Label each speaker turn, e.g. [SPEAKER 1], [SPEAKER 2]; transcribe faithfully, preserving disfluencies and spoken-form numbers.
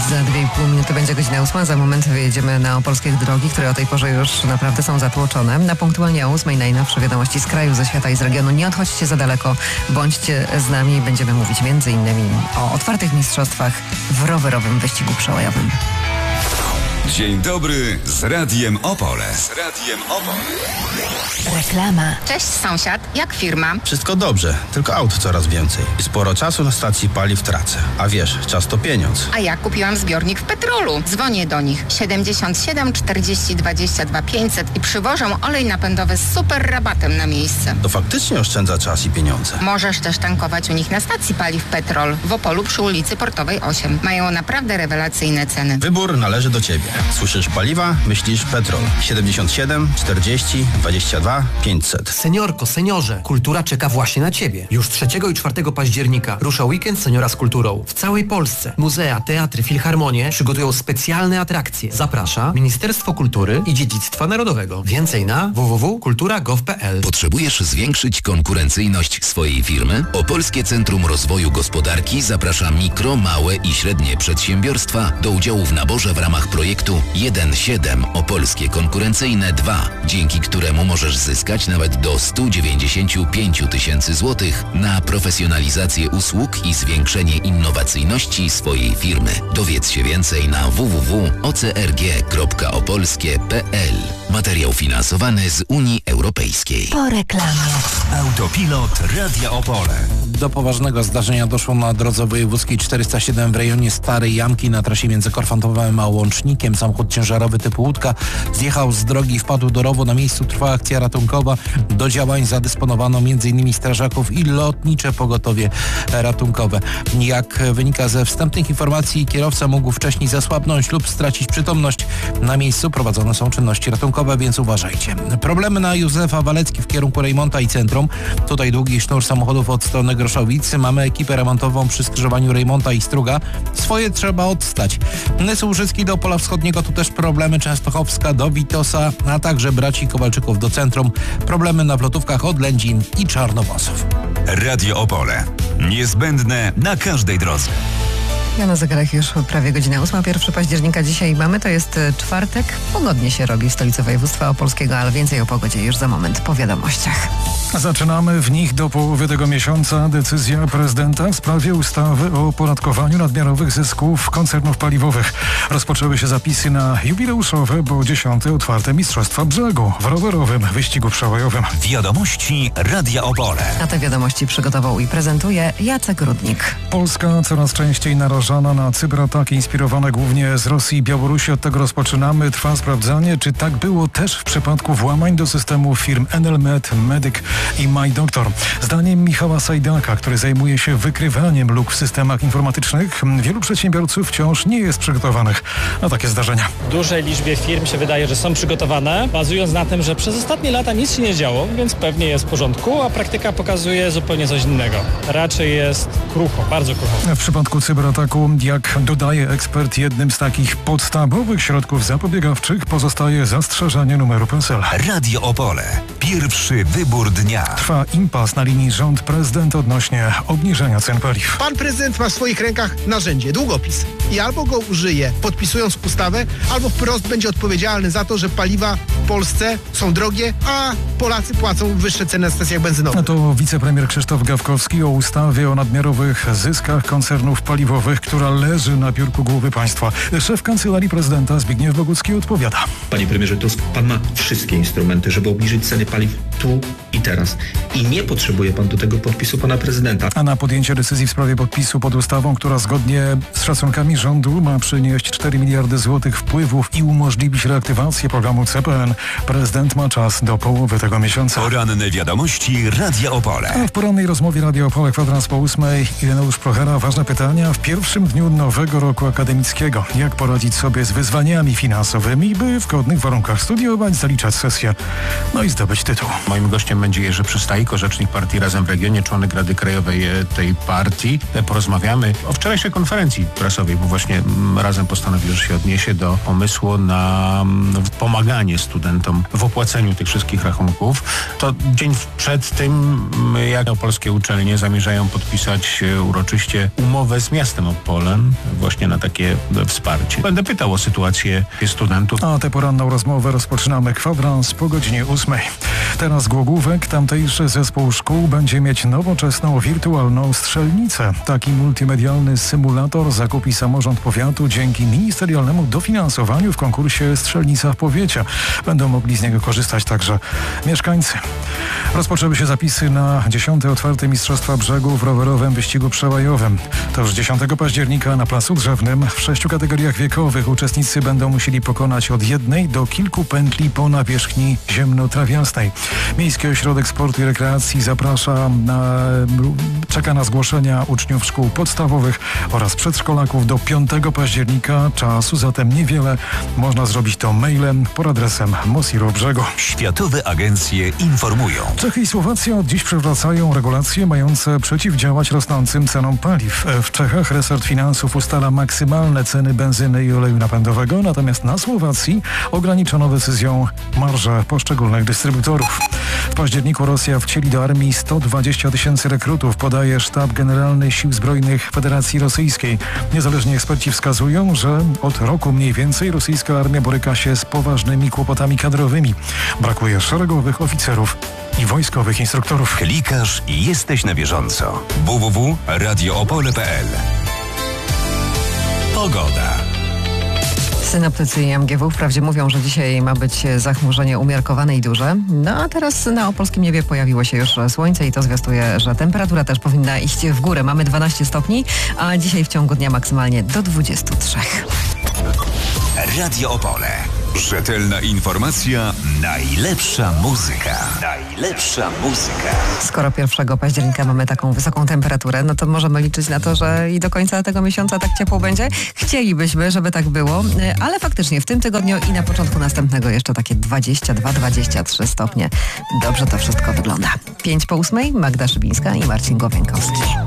[SPEAKER 1] Za dwie i pół minuty będzie godzina ósma. Za moment wyjedziemy na opolskie drogi, które o tej porze już naprawdę są zatłoczone. Na punktualnie o ósmej najnowsze wiadomości z kraju, ze świata i z regionu. Nie odchodźcie za daleko, bądźcie z nami. Będziemy mówić między innymi o otwartych mistrzostwach w rowerowym wyścigu przełajowym.
[SPEAKER 2] Dzień dobry z Radiem Opole. Z Radiem Opole.
[SPEAKER 3] Reklama.
[SPEAKER 4] Cześć sąsiad, jak firma?
[SPEAKER 5] Wszystko dobrze, tylko aut coraz więcej. I sporo czasu na stacji paliw tracę. A wiesz, czas to pieniądz.
[SPEAKER 4] A ja kupiłam zbiornik w Petrolu. Dzwonię do nich siedemdziesiąt siedem czterdzieści dwadzieścia dwa pięćset i przywożą olej napędowy z super rabatem na miejsce.
[SPEAKER 5] To faktycznie oszczędza czas i pieniądze.
[SPEAKER 4] Możesz też tankować u nich na stacji paliw Petrol w Opolu przy ulicy Portowej osiem. Mają naprawdę rewelacyjne ceny.
[SPEAKER 5] Wybór należy do ciebie. Słyszysz paliwa? Myślisz Petrol. siedemdziesiąt siedem czterdzieści dwadzieścia dwa pięćset.
[SPEAKER 6] Seniorko, seniorze, kultura czeka właśnie na Ciebie. Już trzeciego i czwartego października rusza weekend Seniora z kulturą. W całej Polsce muzea, teatry, filharmonie przygotują specjalne atrakcje. Zaprasza Ministerstwo Kultury i Dziedzictwa Narodowego. Więcej na w w w kropka kultura kropka gov kropka p l.
[SPEAKER 7] Potrzebujesz zwiększyć konkurencyjność swojej firmy? Opolskie Centrum Rozwoju Gospodarki zaprasza mikro, małe i średnie przedsiębiorstwa do udziału w naborze w ramach projektu jeden siedem Opolskie Konkurencyjne dwa, dzięki któremu możesz zyskać nawet do sto dziewięćdziesiąt pięć tysięcy złotych na profesjonalizację usług i zwiększenie innowacyjności swojej firmy. Dowiedz się więcej na w w w kropka o c r g kropka opolskie kropka p l. Materiał finansowany z Unii Europejskiej.
[SPEAKER 3] Po reklamie.
[SPEAKER 2] Autopilot Radia Opole.
[SPEAKER 8] Do poważnego zdarzenia doszło na drodze wojewódzkiej czterysta siedem w rejonie Starej Jamki na trasie między Korfantowem a Łącznikiem. Samochód ciężarowy typu łódka zjechał z drogi i wpadł do rowu. Na miejscu trwa akcja ratunkowa. Do działań zadysponowano między innymi strażaków i lotnicze pogotowie ratunkowe. Jak wynika ze wstępnych informacji, kierowca mógł wcześniej zasłabnąć lub stracić przytomność. Na miejscu prowadzone są czynności ratunkowe, więc uważajcie. Problemy na Józefa Walecki w kierunku Rejmonta i Centrum. Tutaj długi sznur samochodów od strony Groszowic. Mamy ekipę remontową przy skrzyżowaniu Rejmonta i Struga. Swoje trzeba odstać. Służycki do Opola Wschodniego, tu też problemy. Częstochowska do Witosa, a także braci Kowalczyków do Centrum. Problemy na wlotówkach od Lędzin i Czarnowłosów.
[SPEAKER 2] Radio Opole. Niezbędne na każdej drodze.
[SPEAKER 1] Ja na zegarach już prawie godzina ósma. pierwszego października dzisiaj mamy. To jest czwartek. Pogodnie się robi w stolicy województwa opolskiego, ale więcej o pogodzie już za moment po wiadomościach.
[SPEAKER 9] Zaczynamy w nich do połowy tego miesiąca decyzja prezydenta w sprawie ustawy o opodatkowaniu nadmiarowych zysków koncernów paliwowych. Rozpoczęły się zapisy na jubileuszowe, bo dziesiąte otwarte Mistrzostwa Brzegu w rowerowym wyścigu przełajowym.
[SPEAKER 2] Wiadomości Radia Opole.
[SPEAKER 1] A te wiadomości przygotował i prezentuje Jacek Rudnik.
[SPEAKER 9] Polska coraz częściej narażana na cyberataki inspirowane głównie z Rosji i Białorusi. Od tego rozpoczynamy. Trwa sprawdzanie, czy tak było też w przypadku włamań do systemu firm Enelmed, Medyk i MyDoktor. Zdaniem Michała Sajdaka, który zajmuje się wykrywaniem luk w systemach informatycznych, wielu przedsiębiorców wciąż nie jest przygotowanych na takie zdarzenia.
[SPEAKER 10] Dużej liczbie firm się wydaje, że są przygotowane, bazując na tym, że przez ostatnie lata nic się nie działo, więc pewnie jest w porządku, a praktyka pokazuje zupełnie coś innego. Raczej jest krucho, bardzo krucho.
[SPEAKER 9] W przypadku cyberataku, jak dodaje ekspert, jednym z takich podstawowych środków zapobiegawczych pozostaje zastrzeżenie numeru P E S E L.
[SPEAKER 2] Radio Opole. Pierwszy wybór dnia.
[SPEAKER 9] Trwa impas na linii rząd-prezydent odnośnie obniżenia cen paliw.
[SPEAKER 11] Pan prezydent ma w swoich rękach narzędzie, długopis. I albo go użyje, podpisując ustawę, albo wprost będzie odpowiedzialny za to, że paliwa w Polsce są drogie, a Polacy płacą wyższe ceny na stacjach benzynowych.
[SPEAKER 9] To wicepremier Krzysztof Gawkowski o ustawie o nadmiarowych zyskach koncernów paliwowych, która leży na biurku głowy państwa. Szef Kancelarii Prezydenta Zbigniew Bogucki odpowiada.
[SPEAKER 12] Panie premierze Tusk, pan ma wszystkie instrumenty, żeby obniżyć ceny paliw tu i teraz. I nie potrzebuje pan do tego podpisu pana prezydenta.
[SPEAKER 9] A na podjęcie decyzji w sprawie podpisu pod ustawą, która zgodnie z szacunkami rządu ma przynieść cztery miliardy złotych wpływów i umożliwić reaktywację programu C P N, prezydent ma czas do połowy tego miesiąca.
[SPEAKER 2] Poranne wiadomości Radia Opole.
[SPEAKER 9] A w porannej rozmowie Radia Opole kwadrans po ósmej Ireneusz Prochera. Ważne pytania w pierwszym dniu nowego roku akademickiego. Jak poradzić sobie z wyzwaniami finansowymi, by w godnych warunkach studiować, zaliczać sesję, no i zdobyć tytuł.
[SPEAKER 8] Moim gościem będzie Jerzy Przystajko, rzecznik partii Razem w Regionie, członek Rady Krajowej tej partii. Porozmawiamy o wczorajszej konferencji prasowej, bo właśnie Razem postanowił, że się odniesie do pomysłu na pomaganie studentom w opłaceniu tych wszystkich rachunków. To dzień przed tym, jak polskie uczelnie zamierzają podpisać uroczyście umowę z miastem Opolem właśnie na takie wsparcie. Będę pytał o sytuację studentów.
[SPEAKER 9] A tę poranną rozmowę rozpoczynamy kwadrans po godzinie ósmej. Teraz Głogówek, tamtejszy zespół szkół będzie mieć nowoczesną wirtualną strzelnicę. Taki multimedialny symulator zakupi samorząd powiatu dzięki ministerialnemu dofinansowaniu w konkursie Strzelnica w powiecie. Będą mogli z niego korzystać także mieszkańcy. Rozpoczęły się zapisy na dziesiąte otwarte Mistrzostwa Brzegu w rowerowym wyścigu przełajowym. To już dziesiątego października na Placu Drzewnym w sześciu kategoriach wiekowych uczestnicy będą musieli pokonać od jednej do kilku pętli po nawierzchni ziemno-trawiastej. Miejski Ośrodek Sportu i Rekreacji zaprasza na, czeka na zgłoszenia uczniów szkół podstawowych oraz przedszkolaków do piątego października. Czasu zatem niewiele. Można zrobić to mailem pod adresem Mosiro Brzegu.
[SPEAKER 2] Światowe agencje informują.
[SPEAKER 9] Czechy i Słowacja od dziś przywracają regulacje mające przeciwdziałać rosnącym cenom paliw. W Czechach resort finansów ustala maksymalne ceny benzyny i oleju napędowego, natomiast na Słowacji ograniczono decyzją marże poszczególnych dystrybutorów. W październiku Rosja wcieli do armii sto dwadzieścia tysięcy rekrutów, podaje Sztab Generalny Sił Zbrojnych Federacji Rosyjskiej. Niezależni eksperci wskazują, że od roku mniej więcej rosyjska armia boryka się z poważnymi kłopotami kadrowymi. Brakuje szeregowych oficerów i wojskowych instruktorów.
[SPEAKER 2] Klikasz i jesteś na bieżąco. w w w kropka radio opole kropka p l. Pogoda.
[SPEAKER 1] Synoptycy i M G W wprawdzie mówią, że dzisiaj ma być zachmurzenie umiarkowane i duże. No a teraz na opolskim niebie pojawiło się już słońce i to zwiastuje, że temperatura też powinna iść w górę. Mamy dwanaście stopni, a dzisiaj w ciągu dnia maksymalnie do dwudziestu trzech.
[SPEAKER 2] Radio Opole. Rzetelna informacja, najlepsza muzyka. Najlepsza muzyka.
[SPEAKER 1] Skoro pierwszego października mamy taką wysoką temperaturę, no to możemy liczyć na to, że i do końca tego miesiąca tak ciepło będzie. Chcielibyśmy, żeby tak było, ale faktycznie w tym tygodniu i na początku następnego jeszcze takie dwadzieścia dwa dwadzieścia trzy stopnie. Dobrze to wszystko wygląda. pięć po ósmej, Magda Szybińska i Marcin Głowiękowski.